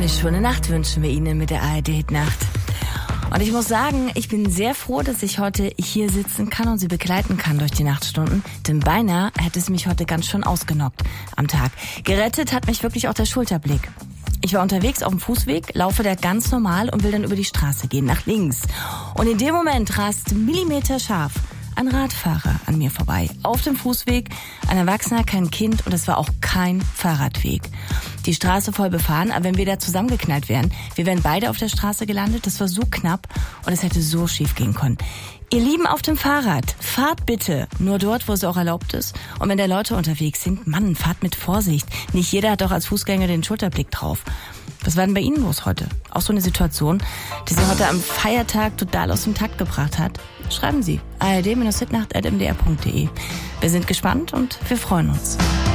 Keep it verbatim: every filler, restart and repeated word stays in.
Eine schöne Nacht wünschen wir Ihnen mit der A R D-Hitnacht. Und ich muss sagen, ich bin sehr froh, dass ich heute hier sitzen kann und Sie begleiten kann durch die Nachtstunden. Denn beinahe hätte es mich heute ganz schön ausgenockt am Tag. Gerettet hat mich wirklich auch der Schulterblick. Ich war unterwegs auf dem Fußweg, laufe da ganz normal und will dann über die Straße gehen, nach links. Und in dem Moment rast millimeterscharf ein Radfahrer an mir vorbei. Auf dem Fußweg, ein Erwachsener, kein Kind und es war auch kein Fahrradweg. Die Straße voll befahren, aber wenn wir da zusammengeknallt wären, wir wären beide auf der Straße gelandet, das war so knapp und es hätte so schief gehen können. Ihr Lieben auf dem Fahrrad, fahrt bitte nur dort, wo es auch erlaubt ist. Und wenn da Leute unterwegs sind, Mann, fahrt mit Vorsicht. Nicht jeder hat doch als Fußgänger den Schulterblick drauf. Was war denn bei Ihnen los heute? Auch so eine Situation, die Sie heute am Feiertag total aus dem Takt gebracht hat? Schreiben Sie a r d Bindestrich hitnacht at m d r punkt d e. Wir sind gespannt und wir freuen uns.